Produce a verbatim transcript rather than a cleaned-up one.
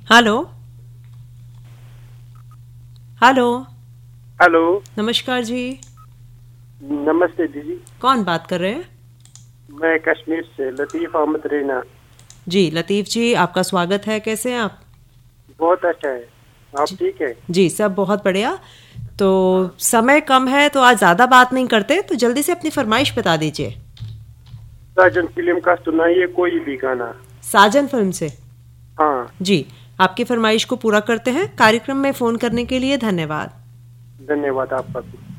Hello hello hello. नमस्कार जी। नमस्ते दीदी। कौन बात कर रहे हैं? मैं कश्मीर से लतीफ अहमद रैना। जी लतीफ़ जी, आपका स्वागत है। कैसे हैं आप? बहुत अच्छा है। आप जी, ठीक है? जी सब बहुत बढ़िया। तो हाँ। समय कम है तो आज ज़्यादा बात नहीं करते, तो जल्दी से अपनी फरमाइश बता दीजिए। साजन फिल्म का सुनाइए कोई भी गाना। साजन फिल्म से। हाँ। जी, आपकी फरमाइश को पूरा करते हैं। कार्यक्रम में फ़ोन करने के लिए धन्यवाद। धन्यवाद आपका भी।